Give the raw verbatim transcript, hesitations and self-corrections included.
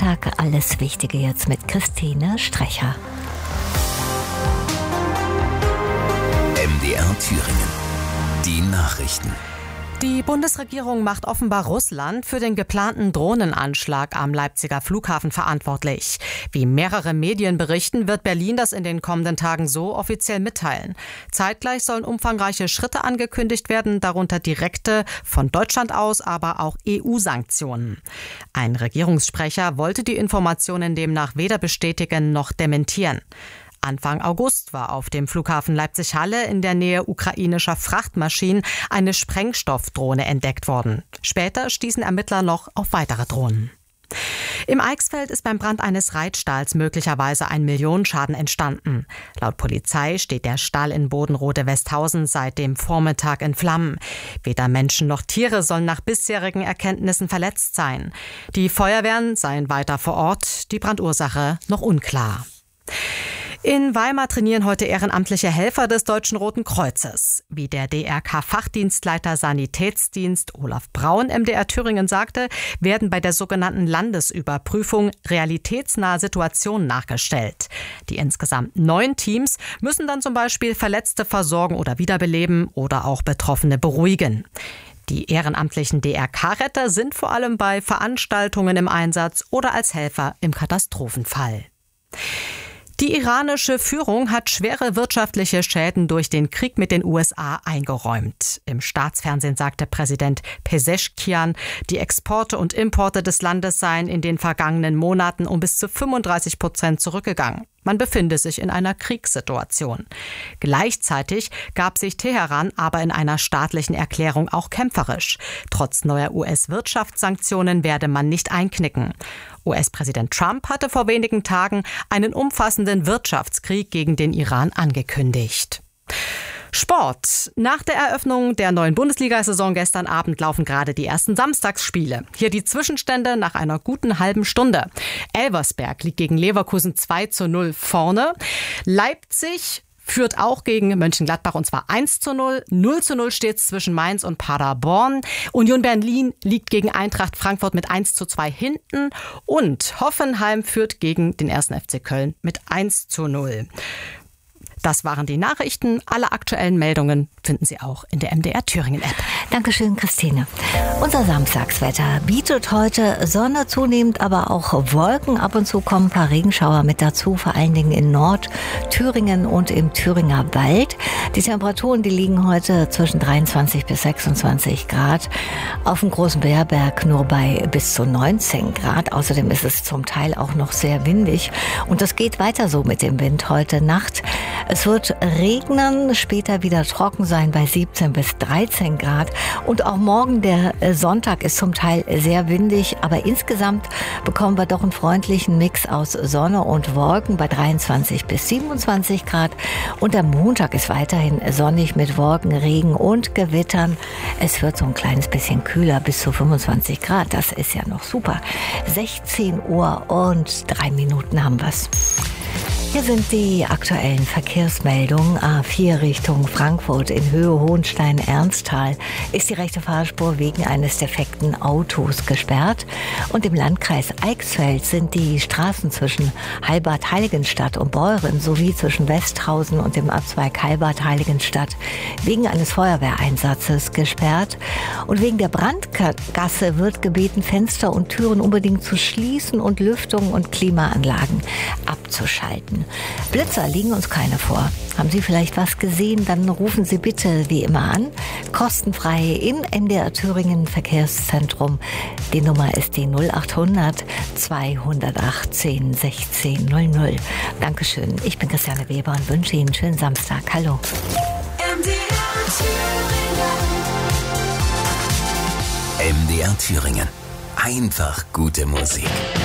Samstag. Alles Wichtige jetzt mit Christine Strecher. M D R Thüringen. Die Nachrichten. Die Bundesregierung macht offenbar Russland für den geplanten Drohnenanschlag am Leipziger Flughafen verantwortlich. Wie mehrere Medien berichten, wird Berlin das in den kommenden Tagen so offiziell mitteilen. Zeitgleich sollen umfangreiche Schritte angekündigt werden, darunter direkte von Deutschland aus, aber auch E U-Sanktionen. Ein Regierungssprecher wollte die Informationen demnach weder bestätigen noch dementieren. Anfang August war auf dem Flughafen Leipzig-Halle in der Nähe ukrainischer Frachtmaschinen eine Sprengstoffdrohne entdeckt worden. Später stießen Ermittler noch auf weitere Drohnen. Im Eichsfeld ist beim Brand eines Reitstalls möglicherweise ein Millionenschaden entstanden. Laut Polizei steht der Stall in Bodenrode-Westhausen seit dem Vormittag in Flammen. Weder Menschen noch Tiere sollen nach bisherigen Erkenntnissen verletzt sein. Die Feuerwehren seien weiter vor Ort, die Brandursache noch unklar. In Weimar trainieren heute ehrenamtliche Helfer des Deutschen Roten Kreuzes. Wie der D R K-Fachdienstleiter Sanitätsdienst Olaf Braun M D R Thüringen sagte, werden bei der sogenannten Landesüberprüfung realitätsnahe Situationen nachgestellt. Die insgesamt neun Teams müssen dann zum Beispiel Verletzte versorgen oder wiederbeleben oder auch Betroffene beruhigen. Die ehrenamtlichen D R K-Retter sind vor allem bei Veranstaltungen im Einsatz oder als Helfer im Katastrophenfall. Die iranische Führung hat schwere wirtschaftliche Schäden durch den Krieg mit den U S A eingeräumt. Im Staatsfernsehen sagte Präsident Pezeshkian, die Exporte und Importe des Landes seien in den vergangenen Monaten um bis zu fünfunddreißig Prozent zurückgegangen. Man befinde sich in einer Kriegssituation. Gleichzeitig gab sich Teheran aber in einer staatlichen Erklärung auch kämpferisch. Trotz neuer U S-Wirtschaftssanktionen werde man nicht einknicken. U S-Präsident Trump hatte vor wenigen Tagen einen umfassenden Wirtschaftskrieg gegen den Iran angekündigt. Sport. Nach der Eröffnung der neuen Bundesliga-Saison gestern Abend laufen gerade die ersten Samstagsspiele. Hier die Zwischenstände nach einer guten halben Stunde. Elversberg liegt gegen Leverkusen zwei zu null vorne. Leipzig führt auch gegen Mönchengladbach und zwar eins zu null. null zu null steht es zwischen Mainz und Paderborn. Union Berlin liegt gegen Eintracht Frankfurt mit eins zu zwei hinten. Und Hoffenheim führt gegen den ersten F C Köln mit eins zu null. Das waren die Nachrichten. Alle aktuellen Meldungen finden Sie auch in der M D R Thüringen App. Dankeschön, Christine. Unser Samstagswetter bietet heute Sonne zunehmend, aber auch Wolken. Ab und zu kommen ein paar Regenschauer mit dazu, vor allen Dingen in Nordthüringen und im Thüringer Wald. Die Temperaturen, die liegen heute zwischen dreiundzwanzig bis sechsundzwanzig Grad. Auf dem Großen Beerberg nur bei bis zu neunzehn Grad. Außerdem ist es zum Teil auch noch sehr windig. Und das geht weiter so mit dem Wind heute Nacht. Es wird regnen, später wieder trocken sein bei siebzehn bis dreizehn Grad. Und auch morgen, der Sonntag, ist zum Teil sehr windig. Aber insgesamt bekommen wir doch einen freundlichen Mix aus Sonne und Wolken bei dreiundzwanzig bis siebenundzwanzig Grad. Und der Montag ist weiterhin sonnig mit Wolken, Regen und Gewittern. Es wird so ein kleines bisschen kühler, bis zu fünfundzwanzig Grad. Das ist ja noch super. sechzehn Uhr und drei Minuten haben wir's. Hier sind die aktuellen Verkehrsmeldungen. A vier Richtung Frankfurt in Höhe Hohenstein-Ernsthal ist die rechte Fahrspur wegen eines defekten Autos gesperrt. Und im Landkreis Eichsfeld sind die Straßen zwischen Heilbad-Heiligenstadt und Beuren sowie zwischen Westhausen und dem Abzweig Heilbad-Heiligenstadt wegen eines Feuerwehreinsatzes gesperrt. Und wegen der Brandgasse wird gebeten, Fenster und Türen unbedingt zu schließen und Lüftung und Klimaanlagen abzuschalten. Blitzer liegen uns keine vor. Haben Sie vielleicht was gesehen? Dann rufen Sie bitte wie immer an. Kostenfrei im M D R Thüringen Verkehrszentrum. Die Nummer ist die null achthundert zweihundertachtzehn sechzehn null null. Dankeschön. Ich bin Christiane Weber und wünsche Ihnen einen schönen Samstag. Hallo. M D R Thüringen. M D R Thüringen. Einfach gute Musik.